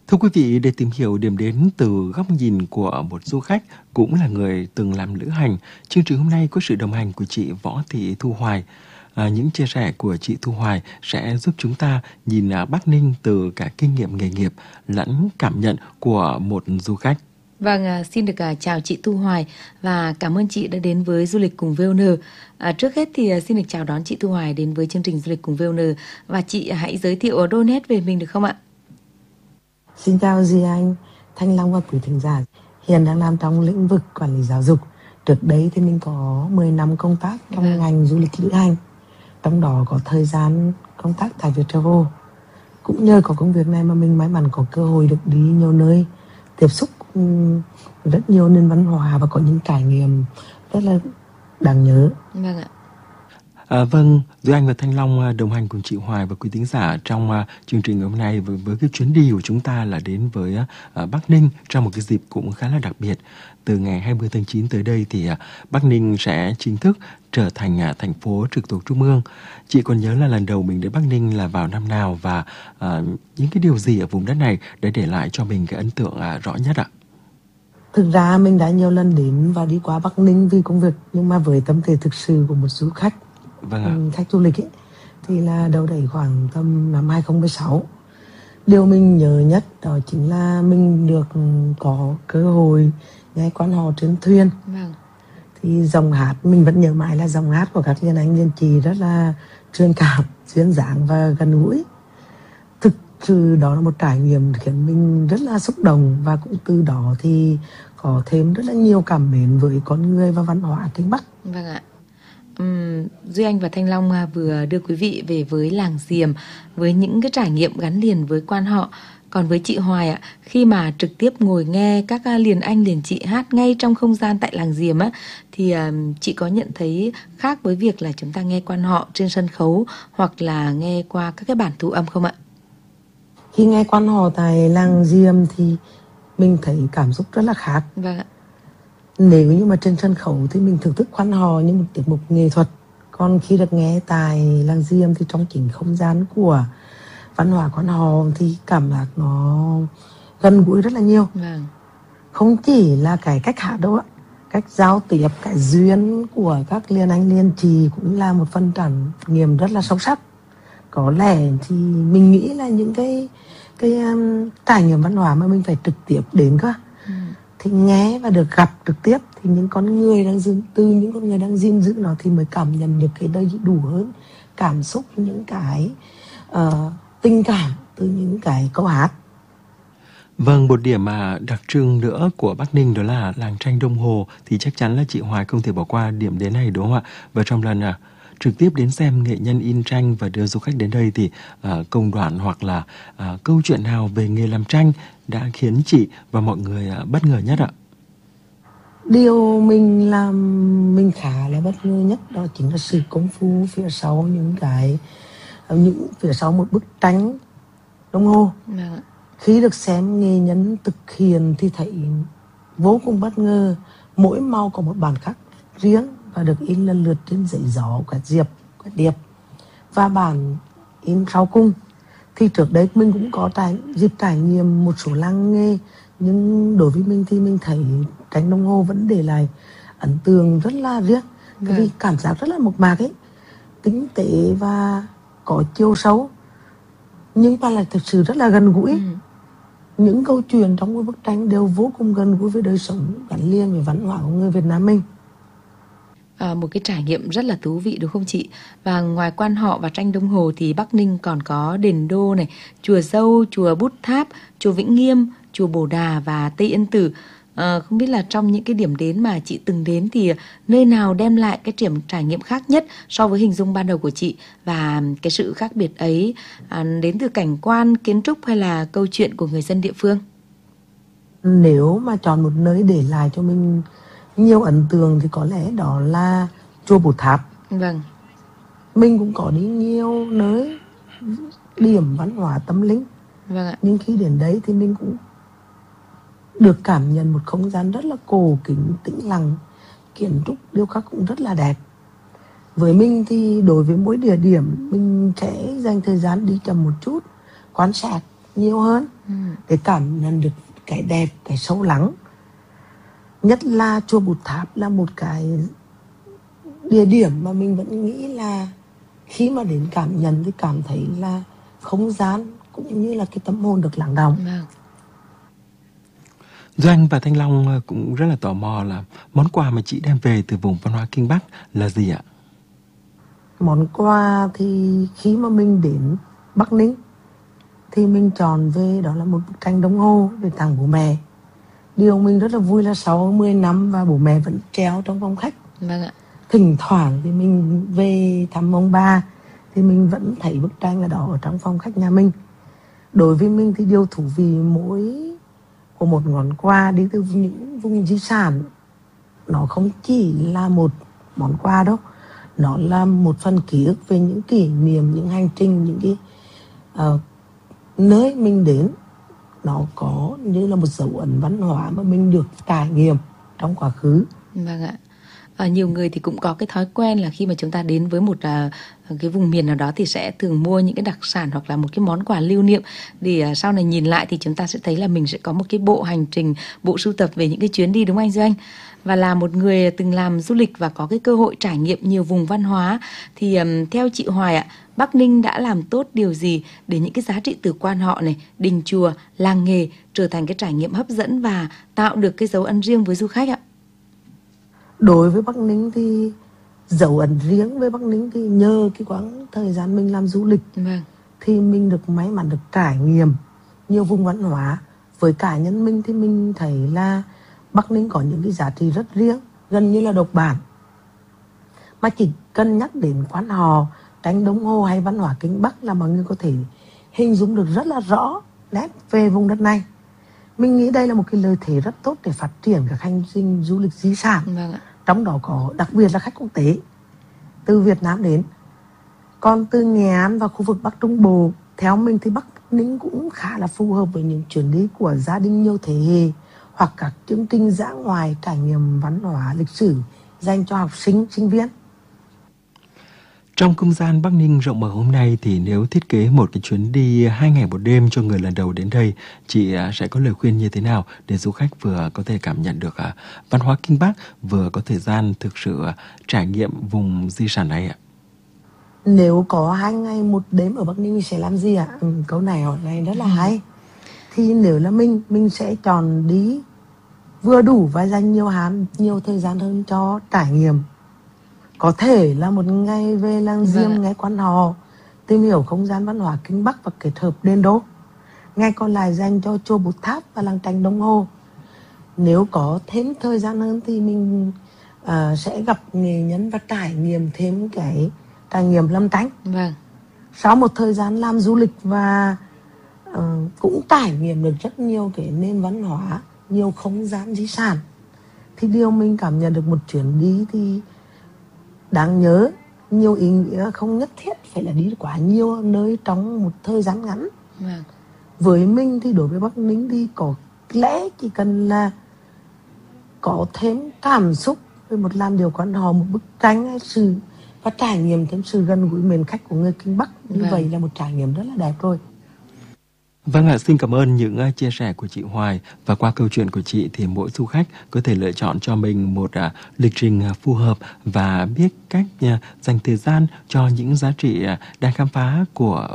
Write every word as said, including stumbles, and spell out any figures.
Thưa quý vị, để tìm hiểu điểm đến từ góc nhìn của một du khách cũng là người từng làm lữ hành, chương trình hôm nay có sự đồng hành của chị Võ Thị Thu Hoài. À, những chia sẻ của chị Thu Hoài sẽ giúp chúng ta nhìn à, Bắc Ninh từ cả kinh nghiệm nghề nghiệp lẫn cảm nhận của một du khách. Vâng, à, xin được à, chào chị Thu Hoài và cảm ơn chị đã đến với Du lịch cùng vê o en. À, trước hết thì à, xin được chào đón chị Thu Hoài đến với chương trình Du lịch cùng vê o en và chị hãy giới thiệu đôi nét về mình được không ạ? Xin chào Duy Anh, Thanh Long và quý thính giả. Hiện đang làm trong lĩnh vực quản lý giáo dục. Trước đấy thì mình có mười năm công tác trong Vâng. ngành du lịch lữ hành. Trong đó có thời gian công tác tại Viettravel. Cũng nhờ có công việc này mà mình may mắn có cơ hội được đi nhiều nơi, tiếp xúc um, rất nhiều nền văn hóa và có những trải nghiệm rất là đáng nhớ. Vâng ạ. À, vâng, Duy Anh và Thanh Long à, đồng hành cùng chị Hoài và quý thính giả trong à, chương trình hôm nay với, với cái chuyến đi của chúng ta là đến với à, Bắc Ninh trong một cái dịp cũng khá là đặc biệt. Từ ngày hai mươi tháng chín tới đây thì à, Bắc Ninh sẽ chính thức trở thành à, thành phố trực thuộc Trung ương. Chị còn nhớ là lần đầu mình đến Bắc Ninh là vào năm nào và à, những cái điều gì ở vùng đất này đã để lại cho mình cái ấn tượng à, rõ nhất ạ? Thực ra mình đã nhiều lần đến và đi qua Bắc Ninh vì công việc, nhưng mà với tâm thế thực sự của một du khách, Vâng ạ. khách du lịch ấy, thì là đâu đấy khoảng tầm năm hai không một sáu. Điều mình nhớ nhất đó chính là mình được có cơ hội nghe quan họ trên thuyền. Vâng. Thì dòng hát mình vẫn nhớ mãi là dòng hát của các liên anh liên chị rất là truyền cảm, duyên dáng và gần gũi. Thực sự đó là một trải nghiệm khiến mình rất là xúc động, và cũng từ đó thì có thêm rất là nhiều cảm mến với con người và văn hóa trên Bắc. Vâng ạ. Uhm, Duy Anh và Thanh Long à, vừa đưa quý vị về với làng Diềm với những cái trải nghiệm gắn liền với quan họ. Còn với chị Hoài ạ, khi mà trực tiếp ngồi nghe các à, liền anh liền chị hát ngay trong không gian tại làng Diềm á, thì à, chị có nhận thấy khác với việc là chúng ta nghe quan họ trên sân khấu hoặc là nghe qua các cái bản thu âm không ạ? Khi nghe quan họ tại làng Diềm thì mình thấy cảm xúc rất là khác. Vâng ạ. Nếu như mà trên sân khấu thì mình thưởng thức quan họ như một tiết mục nghệ thuật. Còn khi được nghe tại làng Diềm thì trong chính không gian của văn hóa quan họ thì cảm giác nó gần gũi rất là nhiều. Vâng. Không chỉ là cái cách hát đâu ạ, cách giao tiếp, cái duyên của các liên anh liên chị cũng là một phần trải nghiệm rất là sâu sắc. Có lẽ thì mình nghĩ là những cái cái um, trải nghiệm văn hóa mà mình phải trực tiếp đến cơ. Ừ. Thì nghe và được gặp trực tiếp thì những con người đang giữ, từ những con người đang gìn giữ nó thì mới cảm nhận được cái đầy đủ hơn cảm xúc, những cái uh, tình cảm từ những cái câu hát. Vâng, một điểm mà đặc trưng nữa của Bắc Ninh đó là làng tranh Đông Hồ, thì chắc chắn là chị Hoài không thể bỏ qua điểm đến này đúng không ạ? Và trong lần à, trực tiếp đến xem nghệ nhân in tranh và đưa du khách đến đây thì à, công đoạn hoặc là à, câu chuyện nào về nghề làm tranh đã khiến chị và mọi người à, bất ngờ nhất ạ? Điều mình làm mình khá là bất ngờ nhất đó chính là sự công phu phía sau những cái những phía sau một bức tranh Đông Hồ. Vâng. Khi được xem nghệ nhân thực hiện thì thấy vô cùng bất ngờ. Mỗi màu có một bản khắc riêng và được in lần lượt trên giấy gió, quẹt diệp, quẹt điệp. Và bản in sau cùng thì trước đấy mình cũng có trải, dịp trải nghiệm một số làng nghề, nhưng đối với mình thì mình thấy tranh Đông Hồ vẫn để lại ấn tượng rất là riêng. Vâng. Cái vì cảm giác rất là mộc mạc ấy, tinh tế và có chiều sâu, nhưng mà lại thực sự rất là gần gũi. Ừ. Những câu chuyện trong cái bức tranh đều vô cùng gần gũi với đời sống gắn liền với văn hóa của người Việt Nam mình. À, một cái trải nghiệm rất là thú vị đúng không chị? Và ngoài quan họ và tranh Đông Hồ thì Bắc Ninh còn có đền Đô này, chùa Dâu, chùa Bút Tháp, chùa Vĩnh Nghiêm, chùa Bồ Đà và Tây Yên Tử. À, không biết là trong những cái điểm đến mà chị từng đến thì nơi nào đem lại cái điểm trải nghiệm khác nhất so với hình dung ban đầu của chị, và cái sự khác biệt ấy à, đến từ cảnh quan, kiến trúc hay là câu chuyện của người dân địa phương? Nếu mà chọn một nơi để lại cho mình nhiều ấn tượng thì có lẽ đó là chùa Bút Tháp. Vâng. Mình cũng có đi nhiều nơi điểm văn hóa tâm linh. Vâng ạ. Nhưng khi đến đấy thì mình cũng được cảm nhận một không gian rất là cổ kính, tĩnh lặng, kiến trúc điêu khắc cũng rất là đẹp. Với mình thì đối với mỗi địa điểm mình sẽ dành thời gian đi chậm một chút, quan sát nhiều hơn Ừ. để cảm nhận được cái đẹp, cái sâu lắng. Nhất là chùa Bút Tháp là một cái địa điểm mà mình vẫn nghĩ là khi mà đến cảm nhận thì cảm thấy là không gian cũng như là cái tâm hồn được lắng động. Vâng. Doanh và Thanh Long cũng rất là tò mò là món quà mà chị đem về từ vùng văn hóa Kinh Bắc là gì ạ? Món quà thì khi mà mình đến Bắc Ninh thì mình chọn về đó là một bức tranh đồng hồ để tặng bố mẹ. Điều mình rất là vui là sau mười năm và bố mẹ vẫn treo trong phòng khách. Vâng ạ. Thỉnh thoảng thì mình về thăm ông bà thì mình vẫn thấy bức tranh ở đó ở trong phòng khách nhà mình. Đối với mình thì điều thú vị mỗi của một món quà đi từ những vùng di sản, nó không chỉ là một món quà đâu, nó là một phần ký ức về những kỷ niệm, những hành trình, những cái uh, nơi mình đến. Nó có như là một dấu ấn văn hóa mà mình được trải nghiệm trong quá khứ. Vâng ạ. À, nhiều người thì cũng có cái thói quen là khi mà chúng ta đến với một à, cái vùng miền nào đó thì sẽ thường mua những cái đặc sản hoặc là một cái món quà lưu niệm để à, sau này nhìn lại thì chúng ta sẽ thấy là mình sẽ có một cái bộ hành trình, bộ sưu tập về những cái chuyến đi, đúng không anh Duy Anh? Và là một người từng làm du lịch và có cái cơ hội trải nghiệm nhiều vùng văn hóa thì um, theo chị Hoài ạ, Bắc Ninh đã làm tốt điều gì để những cái giá trị từ quan họ này, đình chùa, làng nghề trở thành cái trải nghiệm hấp dẫn và tạo được cái dấu ấn riêng với du khách ạ? Đối với Bắc Ninh thì dấu ấn riêng với Bắc Ninh thì nhờ cái quãng thời gian mình làm du lịch Vâng. thì mình được may mắn được trải nghiệm nhiều vùng văn hóa. Với cá nhân mình thì mình thấy là Bắc Ninh có những cái giá trị rất riêng, gần như là độc bản. Mà chỉ cần nhắc đến Quan Họ, tranh đồng hồ hay văn hóa Kinh Bắc là mọi người có thể hình dung được rất là rõ nét về vùng đất này. Mình nghĩ đây là một cái lợi thế rất tốt để phát triển các hành trình du lịch di sản. Vâng ạ. Trong đó có đặc biệt là khách quốc tế từ Việt Nam đến. Còn từ Nghệ An và khu vực Bắc Trung Bộ, theo mình thì Bắc Ninh cũng khá là phù hợp với những chuyến đi của gia đình nhiều thế hệ hoặc các chương trình dã ngoại trải nghiệm văn hóa lịch sử dành cho học sinh, sinh viên. Trong không gian Bắc Ninh rộng mở hôm nay thì nếu thiết kế một cái chuyến đi hai ngày một đêm cho người lần đầu đến đây, chị sẽ có lời khuyên như thế nào để du khách vừa có thể cảm nhận được văn hóa Kinh Bắc, vừa có thời gian thực sự trải nghiệm vùng di sản này ạ? Nếu có hai ngày một đêm ở Bắc Ninh thì sẽ làm gì ạ? Ừ, câu này hỏi này rất là hay. Thì nếu là mình, mình sẽ chọn đi vừa đủ và dành nhiều hạn, nhiều thời gian hơn cho trải nghiệm. Có thể là một ngày về làng Diêm, Vâng. nghe Quan Họ, tìm hiểu không gian văn hóa Kinh Bắc và kết hợp đền đô. Ngày còn lại dành cho chùa Bút Tháp và làng tranh đồng hồ. Nếu có thêm thời gian hơn thì mình uh, sẽ gặp nghệ nhân và trải nghiệm thêm cái trải nghiệm lâm tranh. Vâng. Sau một thời gian làm du lịch và uh, cũng trải nghiệm được rất nhiều cái nền văn hóa, nhiều không gian di sản, thì điều mình cảm nhận được một chuyến đi thì đáng nhớ, nhiều ý nghĩa, không nhất thiết phải là đi quá nhiều nơi trong một thời gian ngắn. Vâng. Với mình thì đối với Bắc Ninh thì có lẽ chỉ cần là có thêm cảm xúc với một làn điệu Quan Họ, một bức tranh hay sự và trải nghiệm thêm sự gần gũi mến khách của người Kinh Bắc. Như Vâng. vậy là một trải nghiệm rất là đẹp rồi. Vâng ạ, xin cảm ơn những uh, chia sẻ của chị Hoài. Và qua câu chuyện của chị thì mỗi du khách có thể lựa chọn cho mình một uh, lịch trình uh, phù hợp và biết cách uh, dành thời gian cho những giá trị uh, đang khám phá của